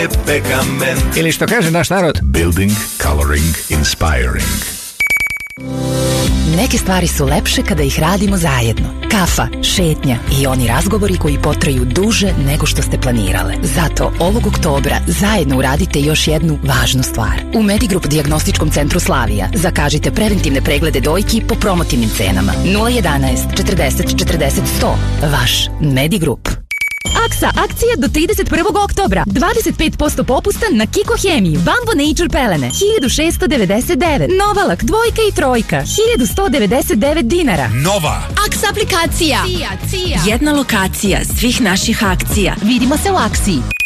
Ili što kaže naš narod, Building, coloring, inspiring. Neke stvari su lepše kada ih radimo zajedno. Kafa, šetnja i oni razgovori koji potraju duže nego što ste planirale. Zato ovog oktobra zajedno uradite još jednu važnu stvar. U Medigrup dijagnostičkom centru Slavija zakažite preventivne preglede dojki po promotivnim cenama. 011 40 40 100. Vaš Medigrup. Aksa, akcija do 31. oktobra. 25% popusta na Kiko Hemiju. Bambo Nature pelene. 1699. Novalak, dvojka i trojka. 1199 dinara. Nova Aksa aplikacija. Cija. Jedna lokacija svih naših akcija. Vidimo se u Aksiji.